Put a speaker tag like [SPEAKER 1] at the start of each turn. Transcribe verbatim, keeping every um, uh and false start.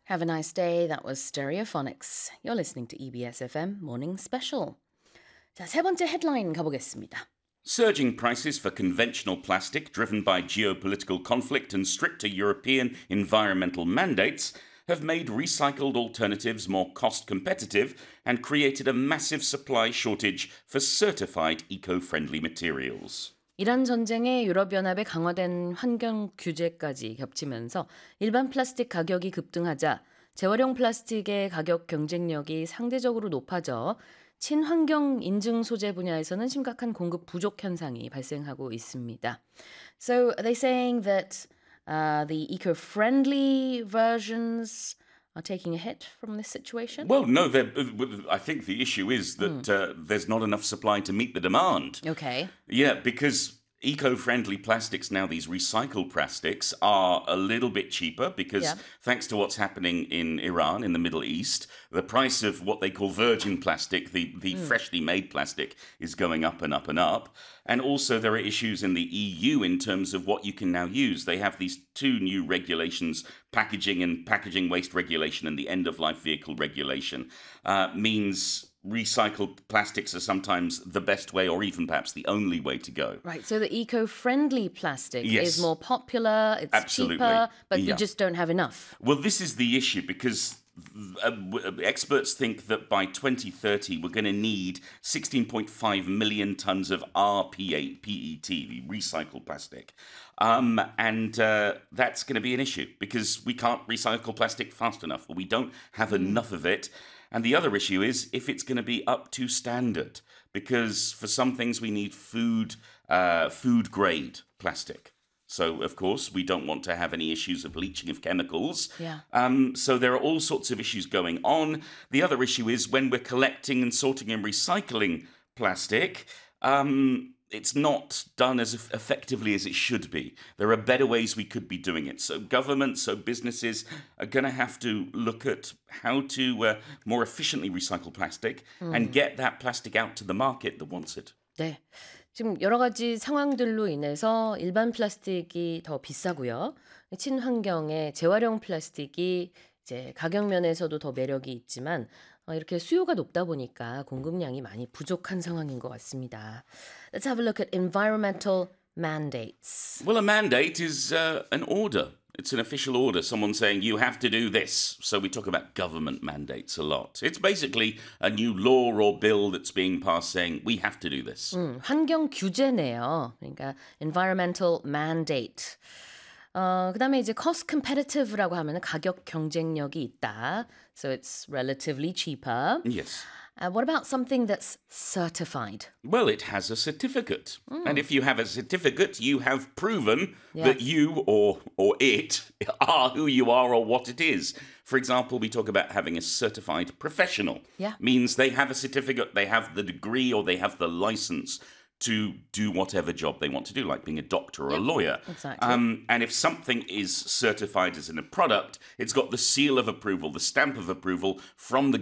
[SPEAKER 1] Have a nice day. That was Stereophonics. You're listening to 이비에스 에프엠 Morning Special. 자, 세 번째 헤드라인 가보겠습니다.
[SPEAKER 2] Surging prices for conventional plastic driven by geopolitical conflict and stricter European environmental mandates have made recycled alternatives more cost competitive and created a massive supply shortage for certified eco-friendly materials.
[SPEAKER 1] 이란 전쟁에 유럽연합의 강화된 환경 규제까지 겹치면서 일반 플라스틱 가격이 급등하자 재활용 플라스틱의 가격 경쟁력이 상대적으로 높아져 친환경 인증 소재 분야에서는 심각한 공급 부족 현상이 발생하고 있습니다. So are they saying that uh, the eco-friendly versions are taking a hit from this situation?
[SPEAKER 2] Well, no, I think the issue is that mm. uh, there's not enough supply to meet the demand.
[SPEAKER 1] Okay.
[SPEAKER 2] Yeah, because eco-friendly plastics now, these recycled plastics, are a little bit cheaper because yeah. thanks to what's happening in Iran, in the Middle East, the price of what they call virgin plastic, the, the mm. freshly made plastic, is going up and up and up. And also there are issues in the E U in terms of what you can now use. They have these two new regulations, packaging and packaging waste regulation and the end-of-life vehicle regulation, uh, means recycled plastics are sometimes the best way or even perhaps the only way to go.
[SPEAKER 1] Right, so the eco-friendly plastic
[SPEAKER 2] yes.
[SPEAKER 1] is more popular, it's
[SPEAKER 2] Absolutely.
[SPEAKER 1] cheaper, but
[SPEAKER 2] yeah.
[SPEAKER 1] you just don't have enough.
[SPEAKER 2] Well, this is the issue because uh, experts think that by twenty thirty we're going to need sixteen point five million tons of R P E T, recycled plastic. Um, and uh, that's going to be an issue because we can't recycle plastic fast enough, or we don't have mm. enough of it. And the other issue is if it's going to be up to standard, because for some things we need food, uh, food grade plastic. So, of course, we don't want to have any issues of leaching of chemicals.
[SPEAKER 1] Yeah.
[SPEAKER 2] Um, so there are all sorts of issues going on. The other issue is when we're collecting and sorting and recycling plastic, um, it's not done as effectively as it should be. There are better ways we could be doing it. So governments, so businesses are going to have to look at how to uh, more efficiently recycle plastic mm. and get that plastic out to the market that wants it.
[SPEAKER 1] 네. 지금 여러 가지 상황들로 인해서 일반 플라스틱이 더 비싸고요. 친환경의 재활용 플라스틱이 이제 가격 면에서도 더 매력이 있지만 이렇게 수요가 높다 보니까 공급량이 많이 부족한 상황인 것 같습니다. Let's have a look at environmental mandates.
[SPEAKER 2] Well, a mandate is uh, an order. It's an official order. Someone saying you have to do this. So we talk about government mandates a lot. It's basically a new law or bill that's being passed saying we have to do this.
[SPEAKER 1] 음, 환경 규제네요. 그러니까 environmental mandate. 어, 그다음에 이제 cost competitive라고 하면은 가격 경쟁력이 있다. So it's relatively cheaper.
[SPEAKER 2] Yes.
[SPEAKER 1] Uh, what about something that's certified?
[SPEAKER 2] Well, it has a certificate. Mm. And if you have a certificate, you have proven
[SPEAKER 1] yeah.
[SPEAKER 2] that you or or it are who you are or what it is. For example, we talk about having a certified professional.
[SPEAKER 1] Yeah.
[SPEAKER 2] Means they have a certificate, they have the degree or they have the license to do whatever job they want to do, like being a doctor or
[SPEAKER 1] yep,
[SPEAKER 2] a lawyer.
[SPEAKER 1] Exactly.
[SPEAKER 2] Um, and if something is certified as in a product, it's got the seal of approval, the stamp of approval from the